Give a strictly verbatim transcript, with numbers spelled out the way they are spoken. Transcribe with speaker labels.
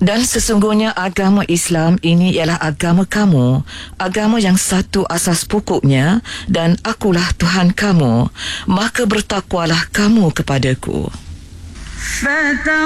Speaker 1: Dan sesungguhnya agama Islam ini ialah agama kamu, agama yang satu asas pokoknya, dan akulah Tuhan kamu, maka bertakwalah kamu kepadaku.